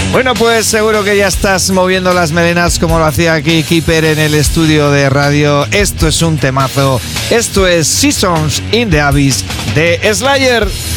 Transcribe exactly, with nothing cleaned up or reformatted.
Bueno, pues seguro que ya estás moviendo las melenas como lo hacía aquí Keeper en el estudio de radio. Esto es un temazo. Esto es Seasons in the Abyss de Slayer.